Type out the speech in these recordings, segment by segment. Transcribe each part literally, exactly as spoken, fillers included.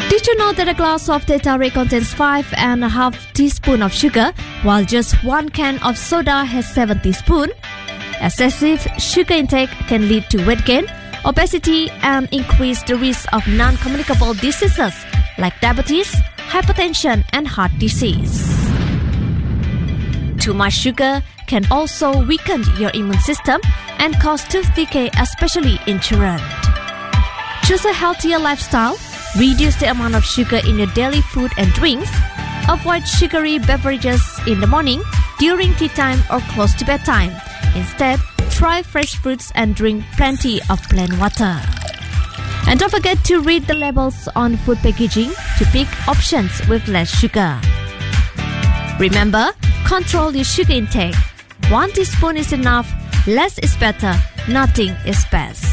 Did you know that a glass of teh tarik contains five and a half teaspoon of sugar, while just one can of soda has seven teaspoons? Excessive sugar intake can lead to weight gain, obesity, and increase the risk of non-communicable diseases like diabetes, hypertension, and heart disease. Too much sugar can also weaken your immune system and cause tooth decay, especially in children. Choose a healthier lifestyle. Reduce the amount of sugar in your daily food and drinks. Avoid sugary beverages in the morning, during tea time, or close to bedtime. Instead, try fresh fruits and drink plenty of plain water. And don't forget to read the labels on food packaging to pick options with less sugar. Remember, control your sugar intake. One teaspoon is enough, less is better, nothing is best.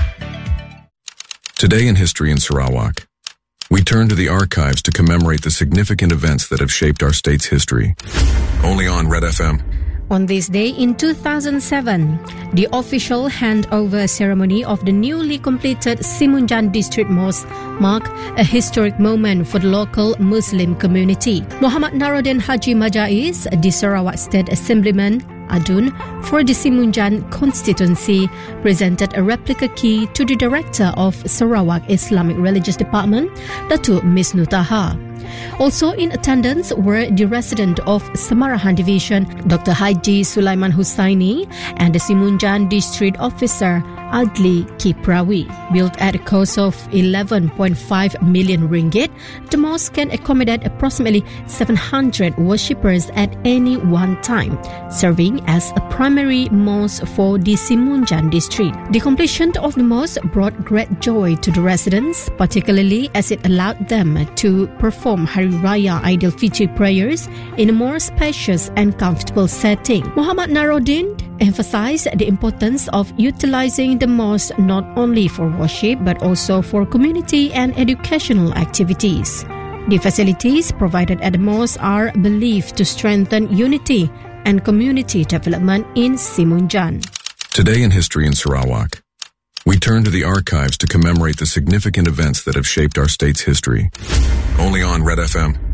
Today in History in Sarawak, we turn to the archives to commemorate the significant events that have shaped our state's history. Only on Red F M. On this day in two thousand seven, the official handover ceremony of the newly completed Simunjan District Mosque marked a historic moment for the local Muslim community. Muhammad Naruddin Haji Majais, the Sarawak State Assemblyman, Adun, for the Simunjan constituency, presented a replica key to the Director of Sarawak Islamic Religious Department, Datuk Misnu Taha. Also in attendance were the resident of Samarahan Division, Doctor Haji Sulaiman Hussaini, and the Simunjan District Officer, Adli Kiprawi. Built at a cost of eleven point five million ringgit, the mosque can accommodate approximately seven hundred worshippers at any one time, serving as a primary mosque for the Simunjan district. The completion of the mosque brought great joy to the residents, particularly as it allowed them to perform Hari Raya Aidil Fitri prayers in a more spacious and comfortable setting. Muhammad Naruddin emphasized the importance of utilizing the mosque not only for worship but also for community and educational activities. The facilities provided at the mosque are believed to strengthen unity and community development in Simunjan. Today in History in Sarawak, we turn to the archives to commemorate the significant events that have shaped our state's history. Only on Red F M.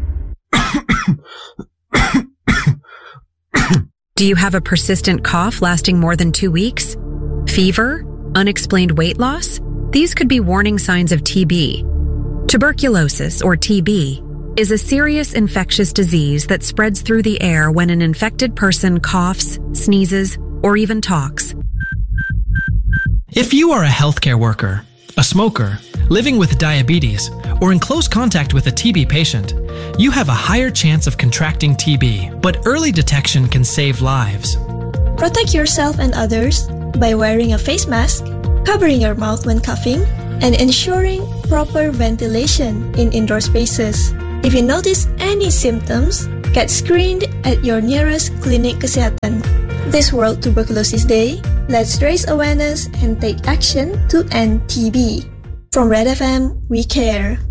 Do you have a persistent cough lasting more than two weeks? Fever? Unexplained weight loss? These could be warning signs of T B. Tuberculosis, or T B, is a serious infectious disease that spreads through the air when an infected person coughs, sneezes, or even talks. If you are a healthcare worker, a smoker, living with diabetes, or in close contact with a T B patient, you have a higher chance of contracting T B, but early detection can save lives. Protect yourself and others by wearing a face mask, covering your mouth when coughing, and ensuring proper ventilation in indoor spaces. If you notice any symptoms, get screened at your nearest Klinik Kesihatan. This World Tuberculosis Day, let's raise awareness and take action to end T B. From Red F M, we care.